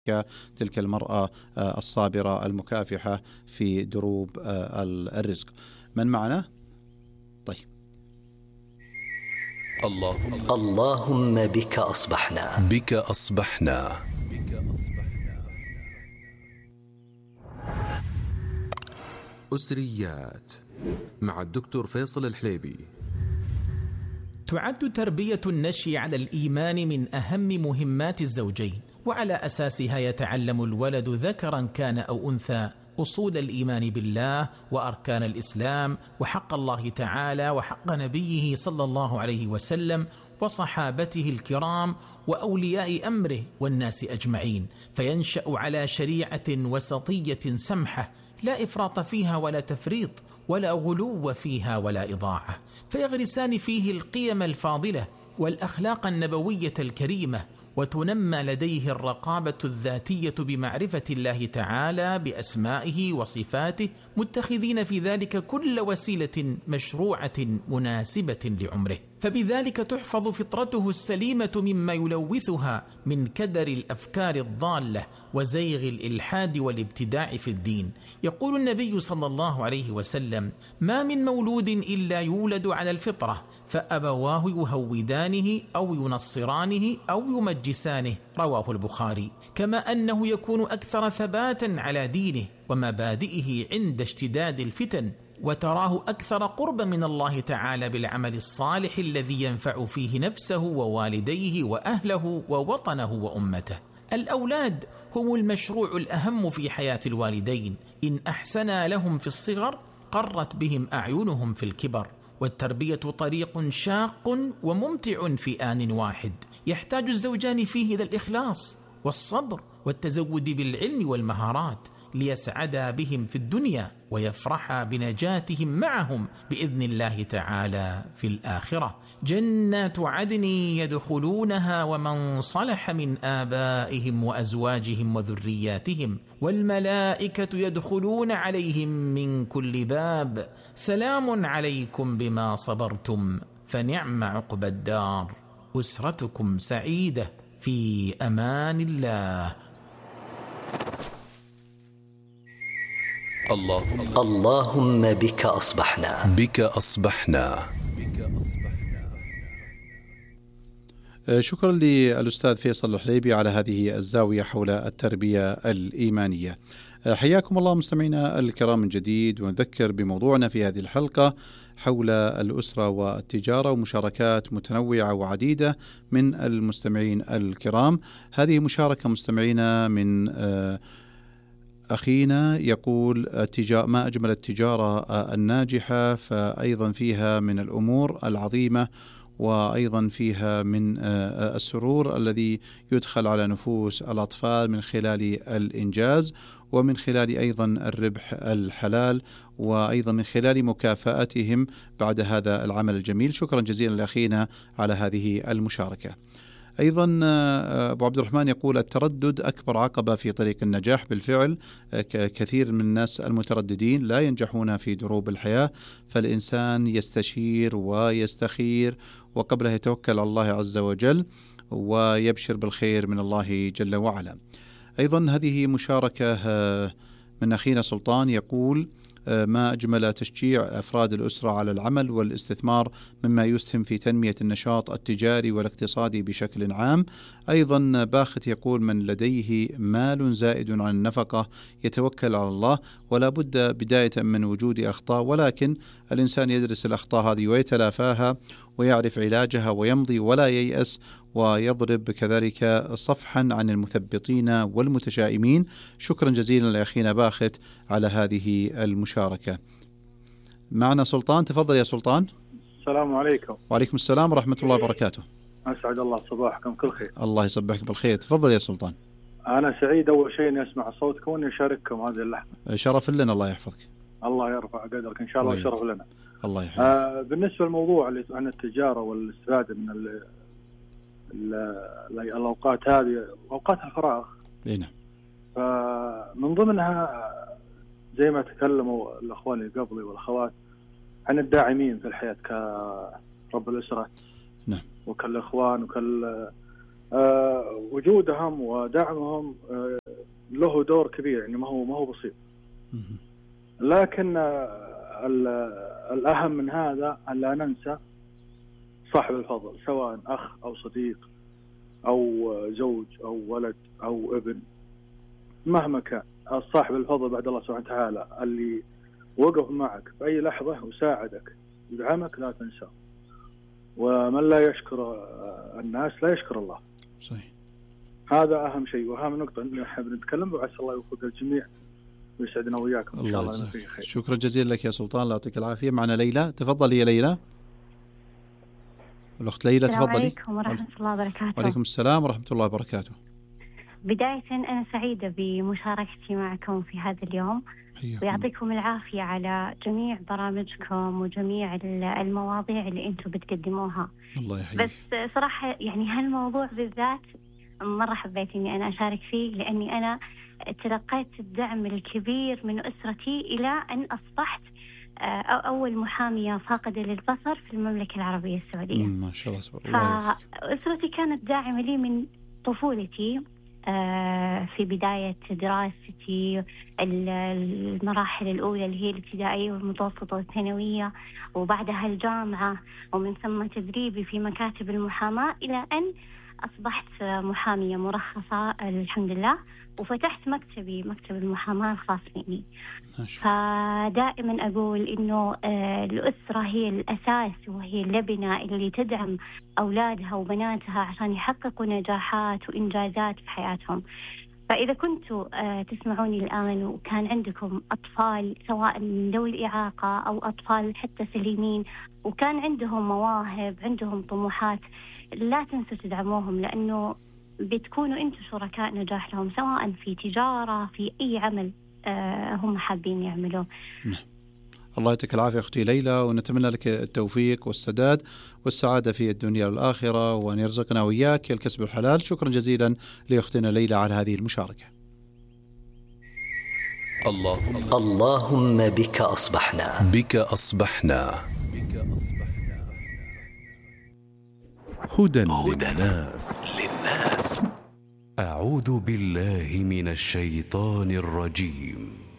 تلك المرأة الصابرة المكافحة في دروب الرزق. من معنا؟ طيب. اللهم بك أصبحنا أسريات مع الدكتور فيصل الحليبي. تعد تربية النشء على الإيمان من أهم مهمات الزوجين، وعلى أساسها يتعلم الولد ذكرا كان أو أنثى أصول الإيمان بالله وأركان الإسلام وحق الله تعالى وحق نبيه صلى الله عليه وسلم وصحابته الكرام وأولياء أمره والناس أجمعين، فينشأ على شريعة وسطية سمحة لا إفراط فيها ولا تفريط ولا غلو فيها ولا إضاعة، فيغرسان فيه القيم الفاضلة والأخلاق النبوية الكريمة، وتنمى لديه الرقابة الذاتية بمعرفة الله تعالى بأسمائه وصفاته، متخذين في ذلك كل وسيلة مشروعة مناسبة لعمره، فبذلك تحفظ فطرته السليمة مما يلوثها من كدر الأفكار الضالة وزيغ الإلحاد والابتداع في الدين. يقول النبي صلى الله عليه وسلم: ما من مولود إلا يولد على الفطرة، فأبواه يهودانه أو ينصرانه أو يمجسانه، رواه البخاري. كما أنه يكون أكثر ثباتا على دينه ومبادئه عند اشتداد الفتن، وتراه أكثر قربا من الله تعالى بالعمل الصالح الذي ينفع فيه نفسه ووالديه وأهله ووطنه وأمته. الأولاد هم المشروع الأهم في حياة الوالدين، إن أحسنا لهم في الصغر قرت بهم أعينهم في الكبر، والتربية طريق شاق وممتع في آن واحد، يحتاج الزوجان فيه إلى الإخلاص والصبر والتزود بالعلم والمهارات ليسعدا بهم في الدنيا ويفرحا بنجاتهم معهم بإذن الله تعالى في الآخرة. جنات عدن يدخلونها ومن صلح من آبائهم وأزواجهم وذرياتهم، والملائكة يدخلون عليهم من كل باب، سلام عليكم بما صبرتم فنعم عقبى الدار، أسرتكم سعيدة في أمان الله. اللهم بك أصبحنا. شكرا للأستاذ فيصل الحليبي على هذه الزاوية حول التربية الإيمانية. حياكم الله مستمعينا الكرام من جديد، ونذكر بموضوعنا في هذه الحلقة حول الأسرة والتجارة، ومشاركات متنوعة وعديدة من المستمعين الكرام. هذه مشاركة مستمعينا من أخينا يقول: ما أجمل التجارة الناجحة، فأيضا فيها من الأمور العظيمة، وأيضا فيها من السرور الذي يدخل على نفوس الأطفال من خلال الإنجاز، ومن خلال أيضا الربح الحلال، وأيضا من خلال مكافأتهم بعد هذا العمل الجميل. شكرا جزيلا لأخينا على هذه المشاركة. أيضا أبو عبد الرحمن يقول: التردد أكبر عقبة في طريق النجاح. بالفعل كثير من الناس المترددين لا ينجحون في دروب الحياة، فالإنسان يستشير ويستخير وقبله يتوكل على الله عز وجل ويبشر بالخير من الله جل وعلا. أيضا هذه مشاركة من أخينا سلطان يقول: ما أجمل تشجيع أفراد الأسرة على العمل والاستثمار مما يسهم في تنمية النشاط التجاري والاقتصادي بشكل عام. أيضا باخت يقول: من لديه مال زائد عن النفقة يتوكل على الله، ولا بد بداية من وجود أخطاء، ولكن الإنسان يدرس الأخطاء هذه ويتلافاها ويعرف علاجها ويمضي ولا ييأس، ويضرب كذلك صفحا عن المثبطين والمتشائمين. شكرا جزيلا لأخينا باخت على هذه المشاركة. معنا سلطان، تفضل يا سلطان. السلام عليكم. وعليكم السلام ورحمة الله وبركاته. أسعد الله صباحكم كل خير. الله يصبحك بالخير. تفضل يا سلطان. أنا سعيد أول شيء أني أسمع صوتكم وأني أشارككم هذه اللحظة. شرف لنا، الله يحفظك. الله يرفع قدرك إن شاء الله وشرف لنا. الله يحفظك. بالنسبة للموضوع اللي عن التجارة والاستفادة من الأوقات هذه، أوقات الفراغ. نعم. فمن ضمنها زي ما تكلموا الأخوان اللي قبلي والأخوات عن الداعمين في الحياة كرب الأسرة. نعم. وكالإخوان وجودهم ودعمهم له دور كبير، يعني ما هو بسيط. لكن الأهم من هذا أن لا ننسى صاحب الفضل، سواء أخ أو صديق أو زوج أو ولد أو ابن، مهما كان صاحب الفضل بعد الله سبحانه وتعالى اللي وقف معك في أي لحظة وساعدك ودعمك لا تنسى. ومن لا يشكر الناس لا يشكر الله. صحيح. هذا أهم شيء وأهم نقطة نحب نتكلم، وعسى الله يوفق الجميع ويسعدنا وياكم إن شاء الله. شكرا جزيلا لك يا سلطان، الله يعطيك العافية. معنا ليلى، تفضلي يا ليلى. الأخت ليلى تفضلي. السلام عليكم ورحمة الله وبركاته. وعليكم السلام ورحمة الله وبركاته. بداية أنا سعيدة بمشاركتي معكم في هذا اليوم، ويعطيكم العافية على جميع برامجكم وجميع المواضيع اللي أنتم بتقدموها. الله يحييك. بس صراحة يعني هالموضوع بالذات مرة حبيت إني أنا أشارك فيه، لأني أنا تلقيت الدعم الكبير من أسرتي إلى أن أصبحت أول محامية فاقدة للبصر في المملكة العربية السعودية. ما شاء الله تبارك الله. فأسرتي كانت داعمة لي من طفولتي، في بداية دراستي، المراحل الأولى اللي هي الابتدائية والمتوسطة والثانوية، وبعدها الجامعة، ومن ثم تدريبي في مكاتب المحاماة إلى أن أصبحت محامية مرخصة الحمد لله، وفتحت مكتب المحاماة الخاص فيني. فدائما أقول إنه الأسرة هي الأساس وهي اللبنة اللي تدعم أولادها وبناتها عشان يحققوا نجاحات وإنجازات في حياتهم. فإذا كنتوا تسمعوني الآن وكان عندكم أطفال سواء من ذوي الإعاقة أو أطفال حتى سليمين وكان عندهم مواهب، عندهم طموحات، لا تنسوا تدعموهم، لأنه بتكونوا أنتوا شركاء نجاح لهم، سواء في تجارة في أي عمل هم حابين يعملوه. الله يعطيك العافية أختي ليلى، ونتمنى لك التوفيق والسداد والسعادة في الدنيا والآخرة، وأن يرزقنا وإياك الكسب الحلال. شكرا جزيلا لأختنا ليلى على هذه المشاركة. اللهم بك أصبحنا هدى للناس. أعوذ بالله من الشيطان الرجيم.